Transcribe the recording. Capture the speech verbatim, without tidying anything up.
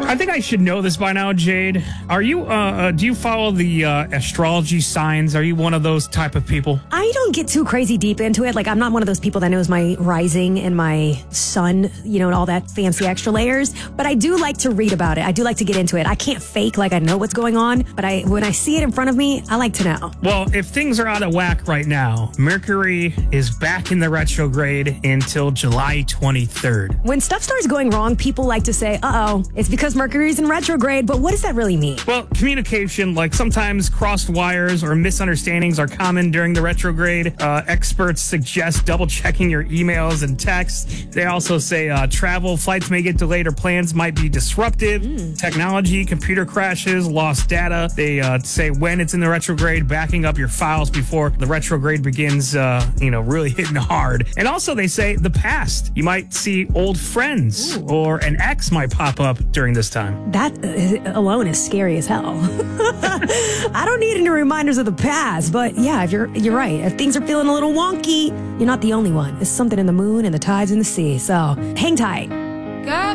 I think I should know this by now, Jade. Are you, uh, uh do you follow the uh, astrology signs? Are you one of those type of people? I don't get too crazy deep into it. Like, I'm not one of those people that knows my rising and my sun, you know, and all that fancy extra layers. But I do like to read about it. I do like to get into it. I can't fake like I know what's going on, but I when I see it in front of me, I like to know. Well, if things are out of whack right now, Mercury is back in the retrograde until July twenty-third. When stuff starts going wrong, people like to say, uh-oh, it's because Mercury's in retrograde. But what does that really mean? Well, communication, like sometimes crossed wires or misunderstandings are common during the retrograde. Uh, experts suggest double checking your emails and texts. They also say uh, travel, flights may get delayed or plans might be disrupted. Mm. Technology, computer crashes, lost data. They uh, say when it's in the retrograde, backing up your files before the retrograde begins, uh, you know, really hitting hard. And also they say the past. You might see old friends. Ooh. Or an ex might pop up during this time. That uh, alone is scary as hell. I don't need any reminders of the past, but yeah, if you're you're right. If things are feeling a little wonky, you're not the only one. It's something in the moon and the tides in the sea. So hang tight. Got